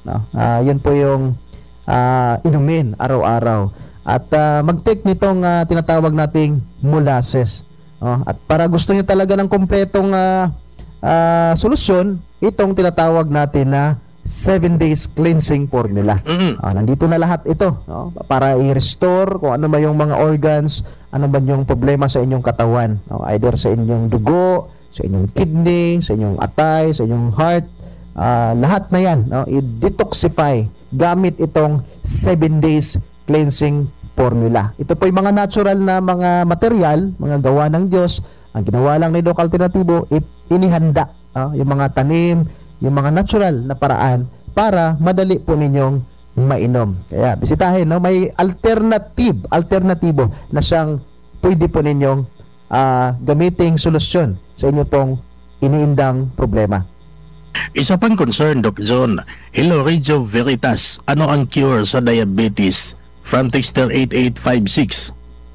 no? Yun po yung inumin araw-araw. At mag-take nitong tinatawag nating molasses. At para gusto niyo talaga ng kumpletong solusyon, itong tinatawag natin na 7 days cleansing formula. Nandito na lahat ito, no? Para i-restore kung ano ba yung mga organs, ano ba yung problema sa inyong katawan, no? Either sa inyong dugo, sa inyong kidney, sa inyong atay, sa inyong heart, lahat na yan, no? I-detoxify gamit itong 7 days cleansing formula. Ito po yung mga natural na mga material, mga gawa ng Diyos. Ang ginawa lang ni Doc Alternativo, inihanda yung mga tanim, yung mga natural na paraan para madali po ninyong mainom. Kaya bisitahin, no? May alternatibo na siyang pwede po ninyong gamiting solusyon sa inyo pong iniindang problema. Isa pang concern, Doc John. Hello, Radio Veritas. Ano ang cure sa diabetes? From Texter 8856.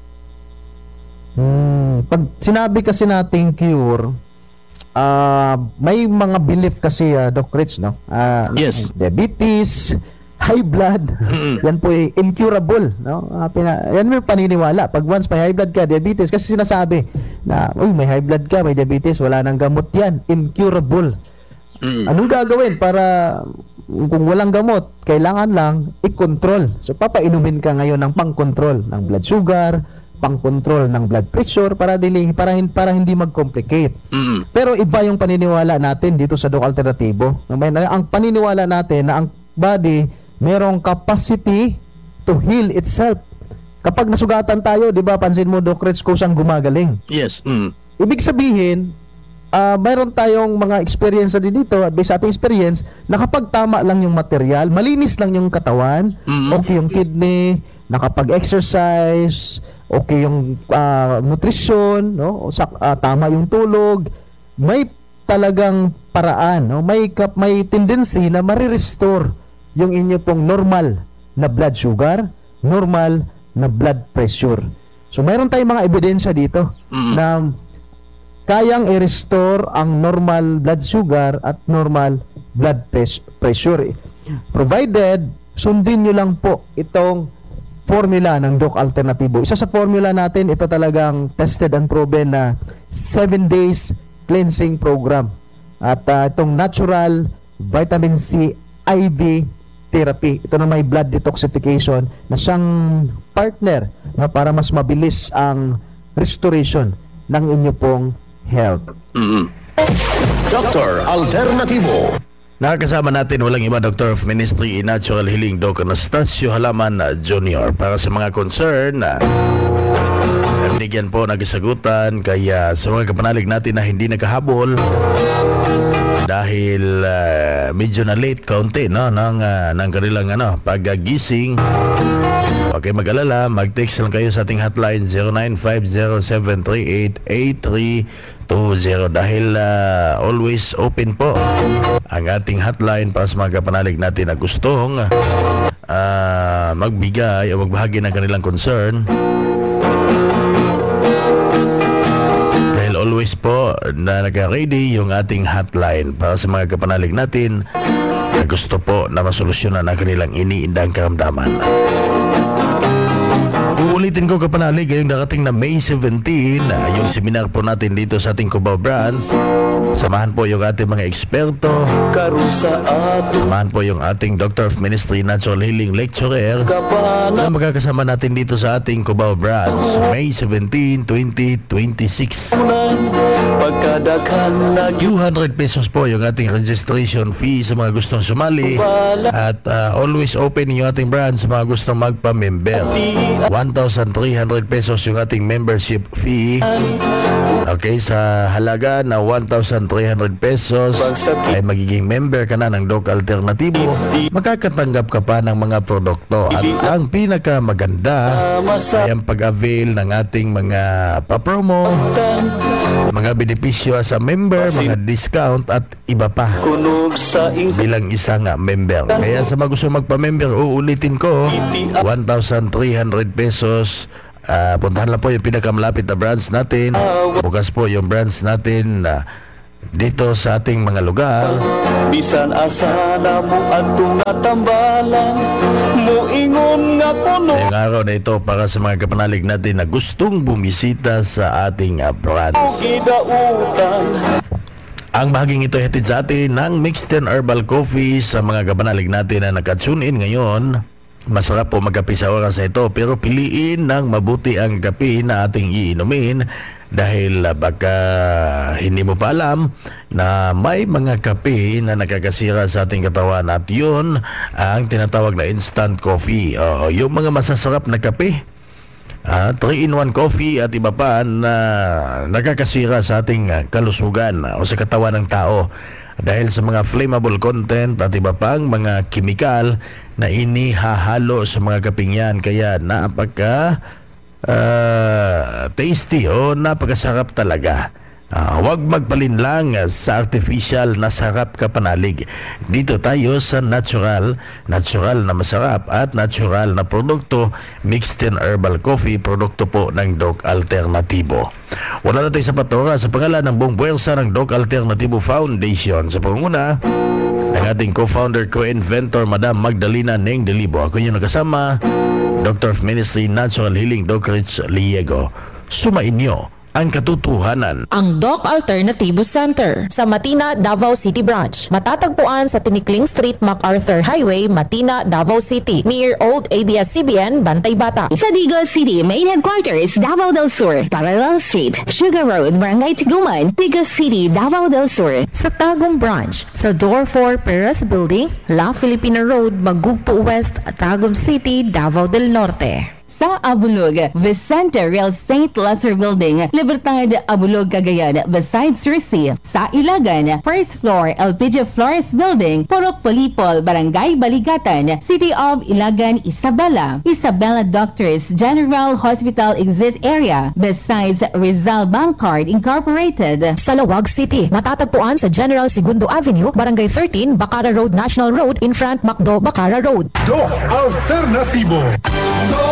Pag sinabi kasi nating cure, may mga belief kasi, Doc Rich, no? Yes. Diabetes, high blood, yan po incurable, no? Yan may paniniwala. Pag once may high blood ka, diabetes, kasi sinasabi na, may high blood ka, may diabetes, wala nang gamot yan, incurable. Anong gagawin para kung walang gamot, kailangan lang i-control. So papainumin ka ngayon ng pang-control ng blood sugar, pang-control ng blood pressure para hindi mag-complicate. Pero iba yung paniniwala natin dito sa Doc Alternativo. Ang paniniwala natin na ang body merong capacity to heal itself. Kapag nasugatan tayo, 'di ba, pansin mo, Doc Rich, kusang gumagaling. Yes. Ibig sabihin, mayroon tayong mga experience din dito, at based sa ating experience, na kapag tama lang yung material, malinis lang yung katawan, okay yung kidney, nakapag-exercise, okay yung nutrition, no? Tama yung tulog, may talagang paraan, no? May tendency na ma-restore yung inyo pong normal na blood sugar, normal na blood pressure. So mayroon tayong mga ebidensya dito na kayang i-restore ang normal blood sugar at normal blood pressure. Provided, sundin nyo lang po itong formula ng Doc Alternativo. Isa sa formula natin, ito talagang tested and proven na 7 days cleansing program. At itong natural vitamin C IV therapy. Ito na may blood detoxification na siyang partner na para mas mabilis ang restoration ng inyo pong health. Dr. Alternativo. Nakakasama natin walang iba, Doctor of Ministry in Natural Healing, Doc Anastasio Halaman Jr. Para sa mga concern binigyan po nagsagutan, kaya sa mga kapanalig natin na hindi nakahabol dahil medyo na late kaunti, no, ng kanilang paggising. Huwag kayo mag-alala, mag-text lang kayo sa ating hotline 0950-738-8320 dahil always open po ang ating hotline para sa mga kapanalig natin na gustong magbigay o magbahagi ng kanilang concern. Dahil always po na naka-ready yung ating hotline para sa mga kapanalig natin na gusto po na masolusyonan ang kanilang iniindang karamdaman. Uulitin ko, kapanalig, ngayong darating na May 17, yung seminar po natin dito sa ating Cubao branch. Samahan po yung ating mga eksperto. Samahan po yung ating Doctor of Ministry Natural Healing Lecturer na magkakasama natin dito sa ating Cubao branch May 17, 2026. 200 pesos po yung ating registration fee sa mga gustong sumali. At always open yung ating branch sa mga gustong magpa-member. 1,300 pesos yung ating membership fee. Okay, sa halaga na 1,300 pesos ay magiging member ka na ng Doc Alternativo. Makakatanggap ka pa ng mga produkto. At ang pinakamaganda ay ang pag-avail ng ating mga pa-promo, mga benepisyo sa member, mga discount at iba pa bilang isang member. Kaya sa mga gusto magpa-member, uulitin ko, 1,300 pesos. Puntahan lang po yung pinakamalapit na branch natin. Bukas po yung branch natin dito sa ating mga lugar. Bisan asa na mo atong natambalan, muingon nga kuno. Ngayong araw na ito para sa mga kapanalig natin na gustong bumisita sa ating branch. Gidautan. Ang bahaging ito hatid sa atin ng Mixed and Herbal Coffee sa mga kapanalig natin na naka-tune in ngayon. Masarap po magkape sa oras na ito, pero piliin ng mabuti ang kape na ating iinumin dahil baka hindi mo pa alam na may mga kape na nakakasira sa ating katawan at yun ang tinatawag na instant coffee. Yung mga masasarap na kape, 3-in-1 coffee at iba pa na nakakasira sa ating kalusugan o sa katawan ng tao dahil sa mga flammable content at iba pang mga kimikal na inihahalo sa mga kapeng yan. Kaya napaka tasty o napakasarap talaga. Huwag magpalinlang sa artificial na sarap kapanalig. Dito tayo sa natural na masarap at natural na produkto. Mixed and Herbal Coffee, produkto po ng Doc Alternatibo. Wala na tayo sa patora sa pangalan ng buong buwersa ng Doc Alternatibo Foundation. Sa pangunguna ng ating co-founder, co-inventor, Madam Magdalena Neng Delibo. Ako yung nakasama, Doctor of Ministry, Natural Healing, Doc Rich Liego. Sumainyo ang katotohanan. Ang Doc Alternativo Center sa Matina, Davao City Branch. Matatagpuan sa Tinikling Street, MacArthur Highway, Matina, Davao City. Near Old ABS-CBN, Bantay Bata. Sa Digos City, main headquarters, Davao del Sur, Parallel Street, Sugar Road, Barangay Tiguman, Digos City, Davao del Sur. Sa Tagum Branch, sa Door 4 Perez Building, La Filipina Road, Magugpo West, Tagum City, Davao del Norte. Sa Abulog, Vicente Real Estate Lesser Building, Libertad, Abulog, Cagayan, beside Sursi. Sa Ilagan, first floor, LPG Flores Building, Purok Polipol, Barangay Baligatan, City of Ilagan, Isabela. Isabela Doctors General Hospital Exit Area, besides Rizal Bancard Incorporated. Sa Lawag City, matatagpuan sa General Segundo Avenue, Barangay 13, Bacara Road, National Road, in front Macdo, Bacara Road. Doc Alternativo.